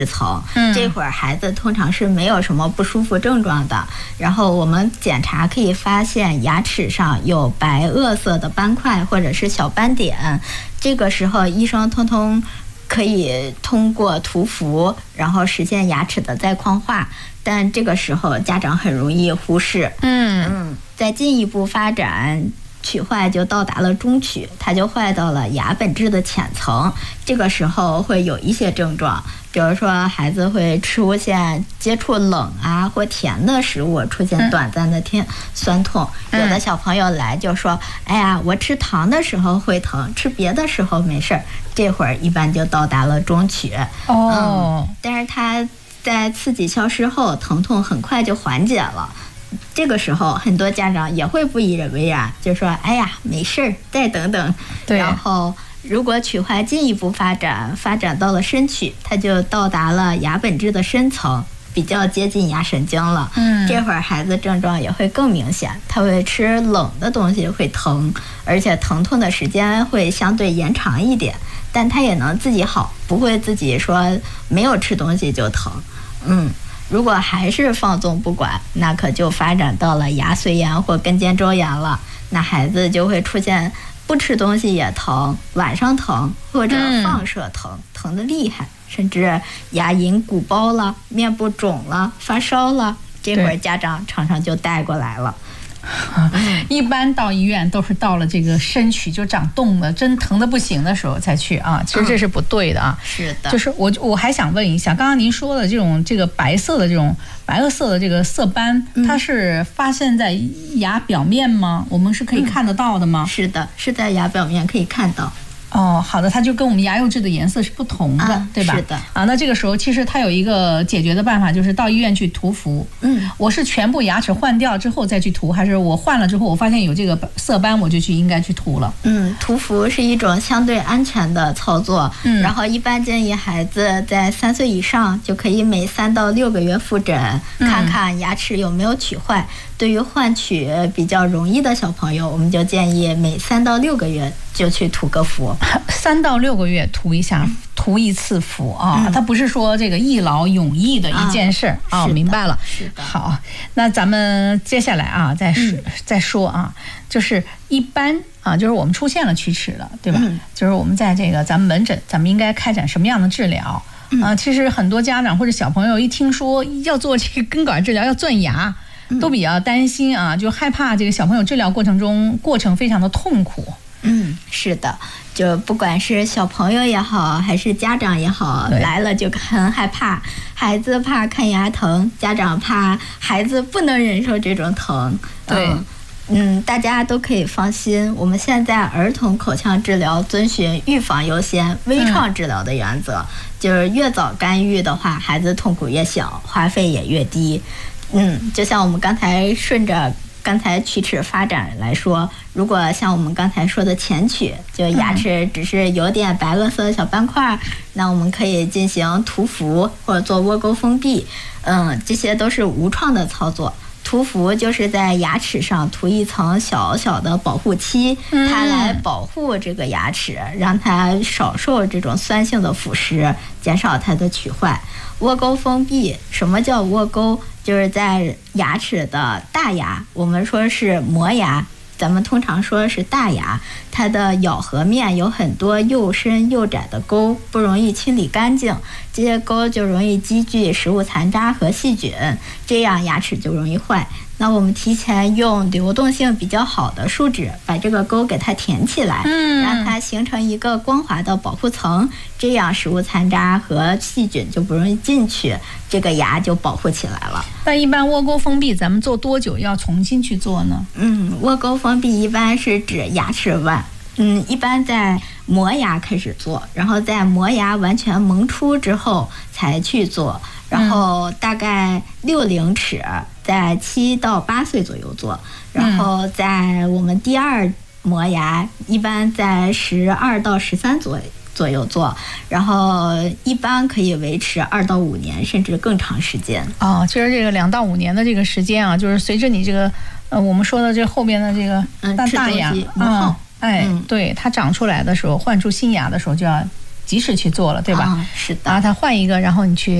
层，这会儿孩子通常是没有什么不舒服症状的。然后我们检查可以发现牙齿上有白垩色的斑块或者是小斑点，这个时候医生通通可以通过涂氟，然后实现牙齿的再矿化，但这个时候家长很容易忽视。再进一步发展，龋坏就到达了中龋，它就坏到了牙本质的浅层。这个时候会有一些症状，比如说孩子会出现接触冷啊或甜的食物出现短暂的酸痛。有的小朋友来就说：“哎呀，我吃糖的时候会疼，吃别的时候没事儿。”这会儿一般就到达了中龋。但是它在刺激消失后，疼痛很快就缓解了。这个时候，很多家长也会不以为然，就说：“哎呀，没事儿，再等等。”然后，如果龋坏进一步发展到了深龋，它就到达了牙本质的深层，比较接近牙神经了。这会儿孩子症状也会更明显，他会吃冷的东西会疼，而且疼痛的时间会相对延长一点，但他也能自己好，不会自己说没有吃东西就疼。如果还是放纵不管，那可就发展到了牙髓炎或根尖周炎了。那孩子就会出现不吃东西也疼，晚上疼，或者放射疼，疼得厉害，甚至牙龈鼓包了，面部肿了，发烧了。这会儿家长常常就带过来了。 一般到医院都是到了这个深龋就长洞了，真疼得不行的时候才去啊。其实这是不对的啊。 是的。 就是我还想问一下，刚刚您说的这个白色的这种白垩色的这个色斑，它是发现在牙表面吗？我们是可以看得到的吗？ 是的，是在牙表面可以看到。 好的，它就跟我们牙釉质的颜色是不同的，对吧？ 是的。 那这个时候其实它有一个解决的办法，就是到医院去涂氟。我是全部牙齿换掉之后再去涂，还是我换了之后我发现有这个色斑，我就应该去涂了？ 涂氟是一种相对安全的操作。然后一般建议孩子在3岁以上就可以每3到6个月复诊，看看牙齿有没有龋坏。对于换龋比较容易的小朋友，我们就建议每3到6个月就去涂个氟。 3到6个月涂一次氟啊，它不是说这个一劳永逸的一件事啊。明白了。 是的。 好，那咱们接下来啊，再说啊，就是一般啊，就是我们出现了龋齿了，对吧？就是我们在这个咱们门诊，咱们应该开展什么样的治疗？其实很多家长或者小朋友一听说要做这个根管治疗，要钻牙，都比较担心啊，就害怕这个小朋友治疗过程非常的痛苦。 是的，就不管是小朋友也好，还是家长也好，来了就很害怕。孩子怕看牙疼，家长怕孩子不能忍受这种疼。大家都可以放心，我们现在儿童口腔治疗遵循预防优先、微创治疗的原则，就是越早干预的话，孩子痛苦越小，花费也越低。就像我们刚才顺着刚才龋齿发展来说，如果像我们刚才说的前龋，就牙齿只是有点白垩色的小斑块，那我们可以进行涂氟或者做窝沟封闭，这些都是无创的操作。涂氟就是在牙齿上涂一层小小的保护漆，它来保护这个牙齿，让它少受这种酸性的腐蚀，减少它的龋坏。窝沟封闭，什么叫窝沟？就是在牙齿的大牙，我们说是磨牙，咱们通常说是大牙，它的咬合面有很多又深又窄的沟，不容易清理干净，这些沟就容易积聚食物残渣和细菌，这样牙齿就容易坏。那我们提前用流动性比较好的树脂把这个沟给它填起来，让它形成一个光滑的保护层，这样食物残渣和细菌就不容易进去，这个牙就保护起来了。 那一般窝沟封闭咱们做多久要重新去做呢？ 窝沟封闭一般是指牙齿完，一般在磨牙开始做，然后在磨牙完全萌出之后才去做，然后大概60齿在7到8岁左右做，然后在我们第二磨牙一般在12到13左右做，然后一般可以维持2到5年甚至更长时间。 其实这个2到5年的这个时间啊，就是随着你这个我们说的这后边的这个大牙对，它长出来的时候，换出新牙的时候就要及时去做了，对吧？ 是的。 然后他换一个，然后你去